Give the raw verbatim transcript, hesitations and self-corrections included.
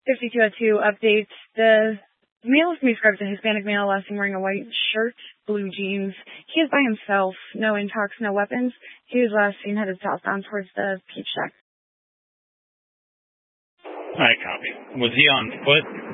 fifty-two oh two updates. The male who describes a Hispanic male last seen wearing a white shirt, blue jeans. He is by himself. No intox, no weapons. He was last seen headed southbound towards the Peach Shack. Alright, copy. Was he on foot?